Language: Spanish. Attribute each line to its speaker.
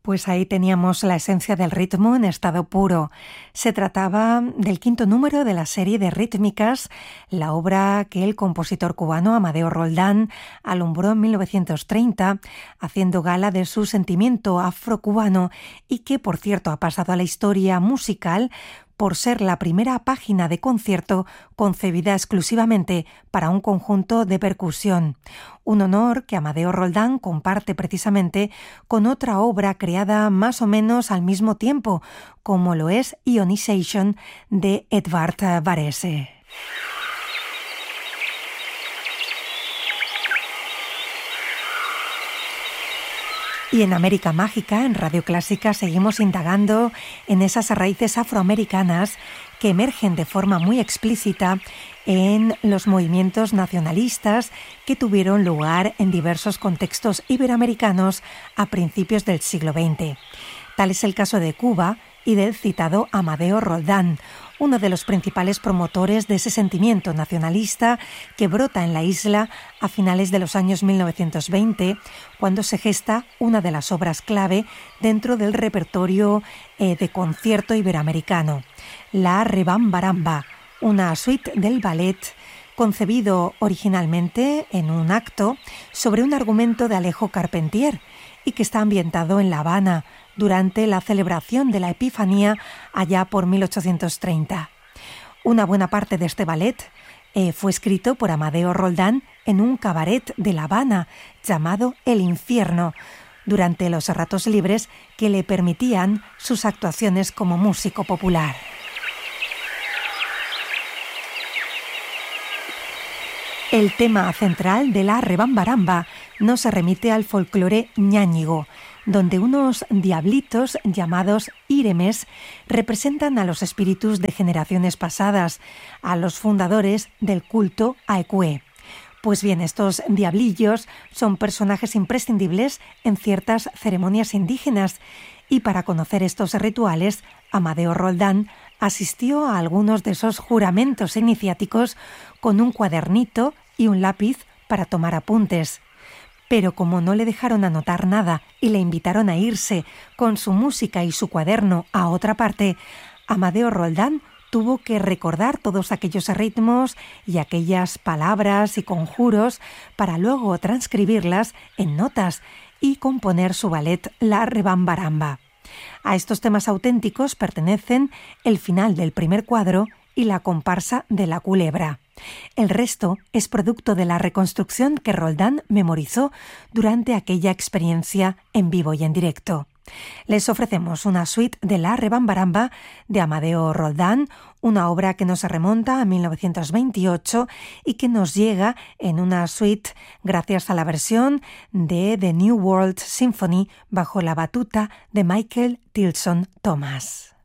Speaker 1: Pues ahí teníamos la esencia del ritmo en estado puro. Se trataba del quinto número de la serie de rítmicas, la obra que el compositor cubano Amadeo Roldán alumbró en 1930, haciendo gala de su sentimiento afrocubano y que, por cierto, ha pasado a la historia musical por ser la primera página de concierto concebida exclusivamente para un conjunto de percusión. Un honor que Amadeo Roldán comparte precisamente con otra obra creada más o menos al mismo tiempo, como lo es Ionization de Edvard Varese. Y en América Mágica, en Radio Clásica, seguimos indagando en esas raíces afroamericanas que emergen de forma muy explícita en los movimientos nacionalistas que tuvieron lugar en diversos contextos iberoamericanos a principios del siglo XX. Tal es el caso de Cuba y del citado Amadeo Roldán, uno de los principales promotores de ese sentimiento nacionalista que brota en la isla a finales de los años 1920, cuando se gesta una de las obras clave dentro del repertorio de concierto iberoamericano, la Rebambaramba, una suite del ballet concebido originalmente en un acto sobre un argumento de Alejo Carpentier y que está ambientado en La Habana durante la celebración de la Epifanía allá por 1830. Una buena parte de este ballet fue escrito por Amadeo Roldán en un cabaret de La Habana llamado El Infierno, durante los ratos libres que le permitían sus actuaciones como músico popular. El tema central de la Rebambaramba nos remite al folclore ñáñigo, donde unos diablitos llamados íremes representan a los espíritus de generaciones pasadas, a los fundadores del culto a Ecué. Pues bien, estos diablillos son personajes imprescindibles en ciertas ceremonias indígenas y para conocer estos rituales, Amadeo Roldán asistió a algunos de esos juramentos iniciáticos con un cuadernito y un lápiz para tomar apuntes. Pero como no le dejaron anotar nada y le invitaron a irse con su música y su cuaderno a otra parte, Amadeo Roldán tuvo que recordar todos aquellos ritmos y aquellas palabras y conjuros para luego transcribirlas en notas y componer su ballet La Rebambaramba. A estos temas auténticos pertenecen el final del primer cuadro y la comparsa de la culebra. El resto es producto de la reconstrucción que Roldán memorizó durante aquella experiencia en vivo y en directo. Les ofrecemos una suite de La Rebambaramba de Amadeo Roldán, una obra que nos remonta a 1928 y que nos llega en una suite gracias a la versión de The New World Symphony bajo la batuta de Michael Tilson Thomas.